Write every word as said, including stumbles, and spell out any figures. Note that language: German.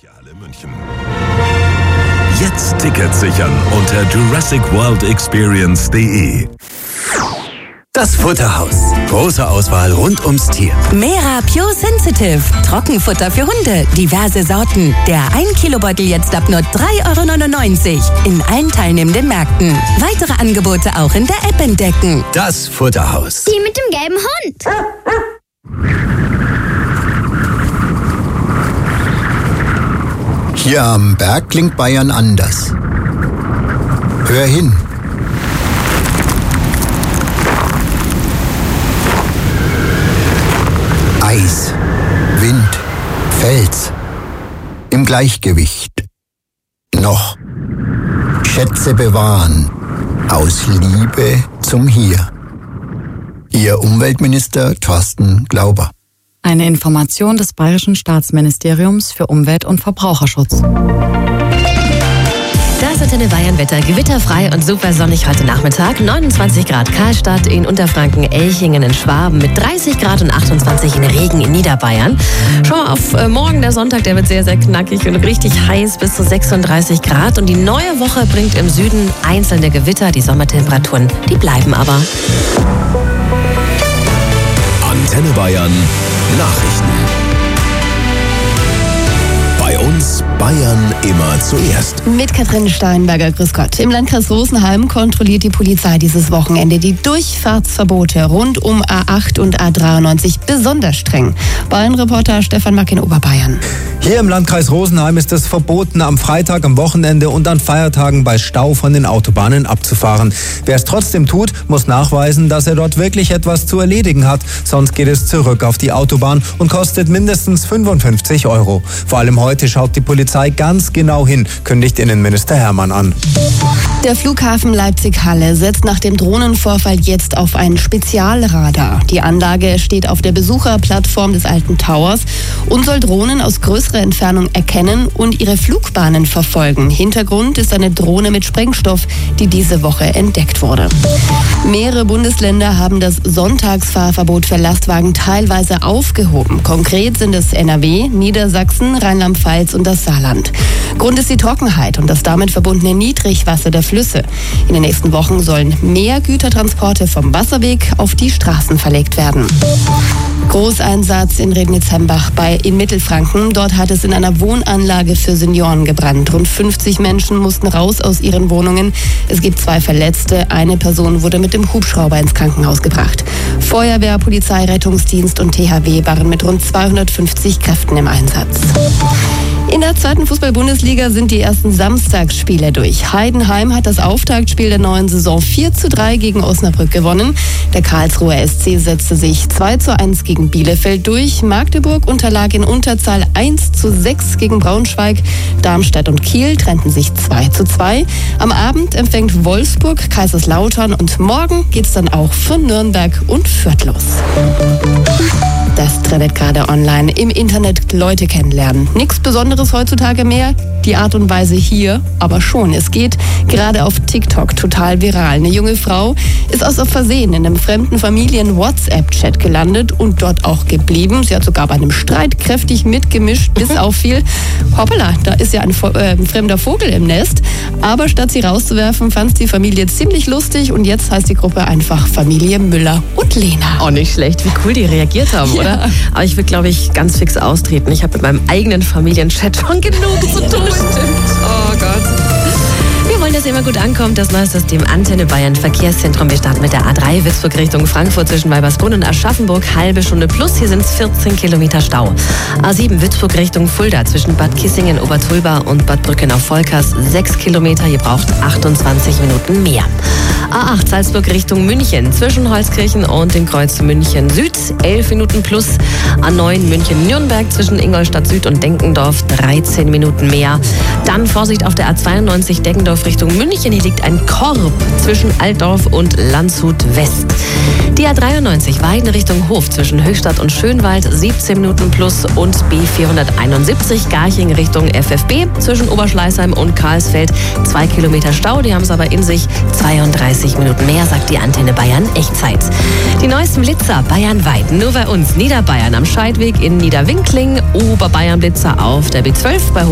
Olympiahalle München. Jetzt Tickets sichern unter jurassic world experience punkt de. Das Futterhaus. Große Auswahl rund ums Tier. Mera Pure Sensitive. Trockenfutter für Hunde. Diverse Sorten. Der ein Kilo Beutel jetzt ab nur drei Euro neunundneunzig. In allen teilnehmenden Märkten. Weitere Angebote auch in der App entdecken. Das Futterhaus. Die mit dem gelben Hund. Hier am Berg klingt Bayern anders. Hör hin. Eis, Wind, Fels. Im Gleichgewicht. Noch. Schätze bewahren. Aus Liebe zum Hier. Ihr Umweltminister Thorsten Glauber. Eine Information des Bayerischen Staatsministeriums für Umwelt und Verbraucherschutz. Das Antenne Bayern Wetter. Gewitterfrei und super sonnig heute Nachmittag. neunundzwanzig Grad Karlstadt in Unterfranken, Elchingen in Schwaben mit dreißig Grad und achtundzwanzig in Regen in Niederbayern. Schau mal auf äh, morgen, der Sonntag, der wird sehr, sehr knackig und richtig heiß bis zu sechsunddreißig Grad. Und die neue Woche bringt im Süden einzelne Gewitter. Die Sommertemperaturen, die bleiben aber. Antenne Bayern Nachrichten. Bei uns Bayern immer zuerst. Mit Katrin Steinberger, grüß Gott. Im Landkreis Rosenheim kontrolliert die Polizei dieses Wochenende die Durchfahrtsverbote rund um A acht und A dreiundneunzig besonders streng. Bayern-Reporter Stefan Mack in Oberbayern. Hier im Landkreis Rosenheim ist es verboten, am Freitag, am Wochenende und an Feiertagen bei Stau von den Autobahnen abzufahren. Wer es trotzdem tut, muss nachweisen, dass er dort wirklich etwas zu erledigen hat. Sonst geht es zurück auf die Autobahn und kostet mindestens fünfundfünfzig Euro. Vor allem heute schaut die Polizei ganz genau hin, kündigt Innenminister Hermann an. Der Flughafen Leipzig-Halle setzt nach dem Drohnenvorfall jetzt auf ein Spezialradar. Die Anlage steht auf der Besucherplattform des alten Towers und soll Drohnen aus größerer Entfernung erkennen und ihre Flugbahnen verfolgen. Hintergrund ist eine Drohne mit Sprengstoff, die diese Woche entdeckt wurde. Mehrere Bundesländer haben das Sonntagsfahrverbot für Lastwagen teilweise aufgehoben. Konkret sind es N R W, Niedersachsen, Rheinland-Pfalz und das Saarland. Grund ist die Trockenheit und das damit verbundene Niedrigwasser der Flüsse. In den nächsten Wochen sollen mehr Gütertransporte vom Wasserweg auf die Straßen verlegt werden. Großeinsatz in Rednitz-Hembach bei in Mittelfranken. Dort hat es in einer Wohnanlage für Senioren gebrannt. Rund fünfzig Menschen mussten raus aus ihren Wohnungen. Es gibt zwei Verletzte. Eine Person wurde mit dem Hubschrauber ins Krankenhaus gebracht. Feuerwehr, Polizei, Rettungsdienst und T H W waren mit rund zweihundertfünfzig Kräften im Einsatz. In der zweiten Fußball-Bundesliga sind die ersten Samstagsspiele durch. Heidenheim hat das Auftaktspiel der neuen Saison vier zu drei gegen Osnabrück gewonnen. Der Karlsruher S C setzte sich zwei zu eins gegen Bielefeld durch. Magdeburg unterlag in Unterzahl eins zu sechs gegen Braunschweig. Darmstadt und Kiel trennten sich zwei zu zwei. Am Abend empfängt Wolfsburg Kaiserslautern und morgen geht's dann auch für Nürnberg und Fürth los. Das trendet gerade online. Im Internet Leute kennenlernen. Nichts Besonderes heutzutage mehr. Die Art und Weise hier aber schon. Es geht gerade auf TikTok total viral. Eine junge Frau ist aus Versehen in einem fremden Familien-WhatsApp-Chat gelandet und dort auch geblieben. Sie hat sogar bei einem Streit kräftig mitgemischt, bis auffiel, hoppala, da ist ja ein, äh, ein fremder Vogel im Nest. Aber statt sie rauszuwerfen, fand die Familie ziemlich lustig und jetzt heißt die Gruppe einfach Familie Müller und Lena. Oh, nicht schlecht, wie cool die reagiert haben, ja. Oder? Aber ich will, glaube ich, ganz fix austreten. Ich habe mit meinem eigenen Familienchat schon genug zu tun. Oh Gott. Wir wollen, dass ihr immer gut ankommt. Das neue System Antenne Bayern Verkehrszentrum. Wir starten mit der A drei Würzburg Richtung Frankfurt zwischen Weibersbrunn und Aschaffenburg. Halbe Stunde plus. Hier sind es vierzehn Kilometer Stau. A sieben Würzburg Richtung Fulda zwischen Bad Kissingen, Obertulba und Bad Brückenau-Volkers. sechs Kilometer. Ihr braucht achtundzwanzig Minuten mehr. A acht Salzburg Richtung München zwischen Holzkirchen und dem Kreuz München Süd. elf Minuten plus. A neun München-Nürnberg zwischen Ingolstadt Süd und Denkendorf. dreizehn Minuten mehr. Dann Vorsicht auf der A zweiundneunzig Deckendorf Richtung München. Hier liegt ein Korb zwischen Altdorf und Landshut West. Die A dreiundneunzig Weiden Richtung Hof zwischen Höchstadt und Schönwald. siebzehn Minuten plus. Und B vierhunderteinundsiebzig Garching Richtung F F B zwischen Oberschleißheim und Karlsfeld. Zwei Kilometer Stau, die haben es aber in sich. zweiunddreißig Minuten mehr, sagt die Antenne Bayern Echtzeit. Die neuesten Blitzer bayernweit, nur bei uns. Niederbayern am Scheidweg in Niederwinkling, Oberbayern Blitzer auf der B zwölf bei